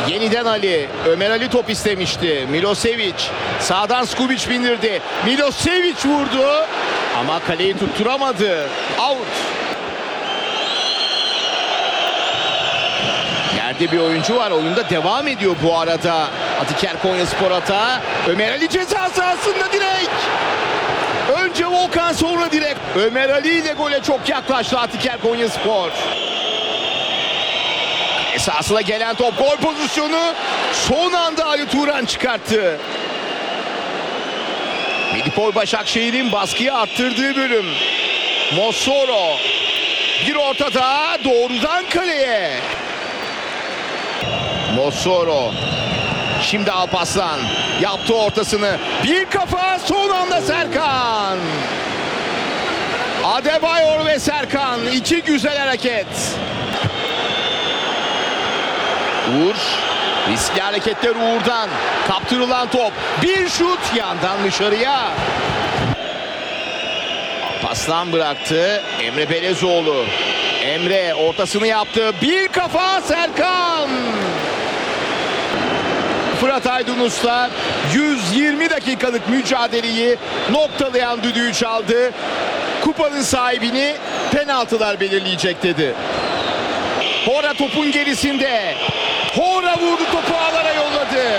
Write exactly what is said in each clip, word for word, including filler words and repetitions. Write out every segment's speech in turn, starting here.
Yeniden Ali. Ömer Ali top istemişti. Milosevic. Sağdan Skubic bindirdi. Milosevic vurdu. Ama kaleyi tutturamadı. Out. Yerde bir oyuncu var. Oyunda devam ediyor bu arada. Atiker Konyaspor atağı. Ömer Ali ceza sahasında direkt. Önce Volkan, sonra direkt. Ömer Ali ile gole çok yaklaştı Atiker Konyaspor. Esasına gelen top, gol pozisyonu. Son anda Ali Turan çıkarttı. Medipol Başakşehir'in baskıyı arttırdığı bölüm. Mossoro. Bir ortada, doğrudan kaleye. Mossoro. Şimdi Alparslan yaptı ortasını. Bir kafa, son anda Serkan. Adebayor ve Serkan, iki güzel hareket. Uğur. Riskli hareketler Uğur'dan. Kaptırılan top. Bir şut yandan dışarıya. Alparslan bıraktı. Emre Belezoğlu. Emre ortasını yaptı. Bir kafa, Serkan. Fırat Aydınus'la yüz yirmi dakikalık mücadeleyi noktalayan düdüğü çaldı. Kupanın sahibini penaltılar belirleyecek dedi. Hora topun gerisinde. Hora vurdu, topu ağlara yolladı.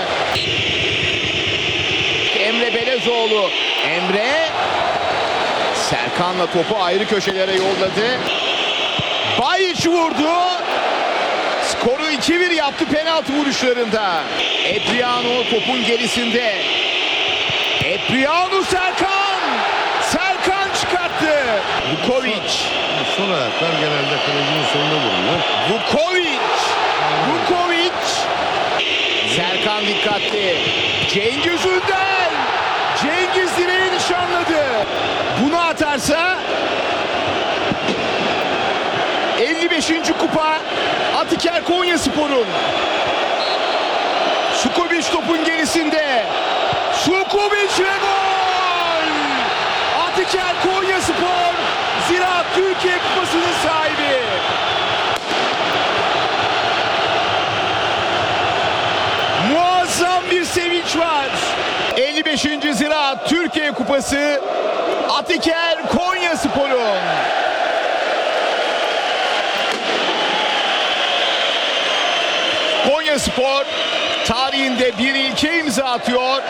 Emre Belezoğlu. Emre Serkan'la topu ayrı köşelere yolladı. Bayiç vurdu. Skoru iki bir yaptı penaltı vuruşlarında. Epriano topun gerisinde. Epriano, Serkan. Serkan çıkarttı. Vukovic. Son ayaklar genelde kalecinin sonuna vurulur. Vukovic. Vukovic. Serkan dikkatli. Cengiz Ünder. Cengiz direği nişanladı. Bunu atarsa elli beşinci kupa Atiker Konyaspor'un. Skubic topun gerisinde. Skubic ve gol! Atiker Konyaspor Ziraat Türkiye Kupası'nın sahibi. Muazzam bir sevinç var. elli beşinci Ziraat Türkiye Kupası Atiker Konyaspor'un. Konyaspor tarihinde bir ilke imza atıyor.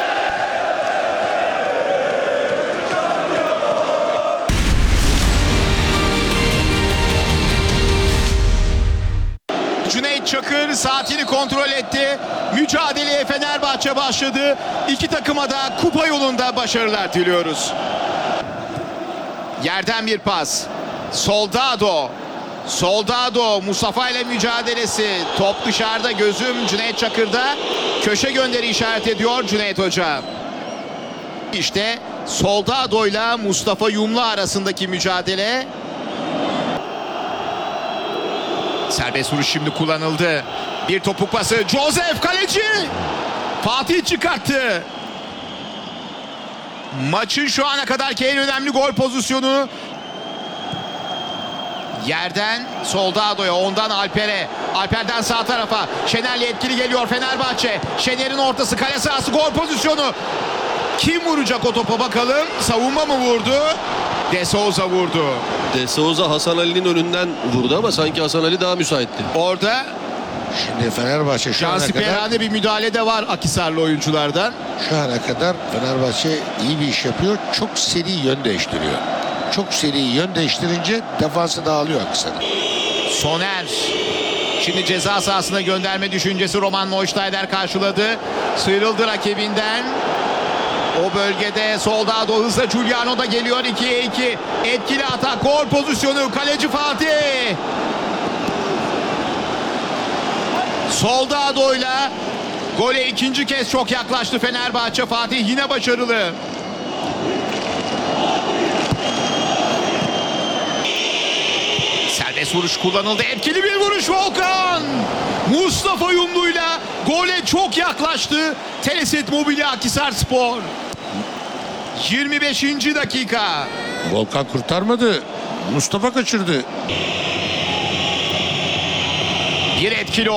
Cüneyt Çakır saatini kontrol etti. Mücadeleye Fenerbahçe başladı. İki takıma da kupa yolunda başarılar diliyoruz. Yerden bir pas. Soldado. Soldado Mustafa ile mücadelesi. Top dışarıda, gözüm Cüneyt Çakır'da. Köşe gönderi işaret ediyor Cüneyt Hoca. İşte Soldado ile Mustafa Yumlu arasındaki mücadele. Serbest vuruş şimdi kullanıldı. Bir topuk pası. Joseph kaleci. Fatih çıkarttı. Maçın şu ana kadarki en önemli gol pozisyonu. Yerden Soldado'ya, ondan Alper'e. Alper'den sağ tarafa. Şener'le etkili geliyor Fenerbahçe. Şener'in ortası, kale sahası, gol pozisyonu. Kim vuracak o topa bakalım. Savunma mı vurdu? De Souza vurdu. De Souza Hasan Ali'nin önünden vurdu ama sanki Hasan Ali daha müsaitti. Orada Şimdi Fenerbahçe şu ana kadar Cansiperane bir müdahale de var Akhisarlı oyunculardan. şu ana kadar Fenerbahçe iyi bir iş yapıyor. Çok seri yön değiştiriyor. Çok seri yön değiştirince defansı dağılıyor Akhisar. Soner. Şimdi ceza sahasına gönderme düşüncesi Roman Neustaller karşıladı. Sıyrıldı rakibinden. O bölgede Soldado hızla, Giuliano da geliyor. ikiye iki. Etkili atak, gol pozisyonu. Kaleci Fatih. Soldado'yla gole ikinci kez çok yaklaştı Fenerbahçe. Fatih yine başarılı. Serbest vuruş kullanıldı. Etkili bir vuruş Volkan. Mustafa Yumlu'yla gole çok yaklaştı. Telesit Mobilya Akhisarspor. yirmi beşinci dakika. Volkan kurtarmadı. Mustafa kaçırdı. Bir etkili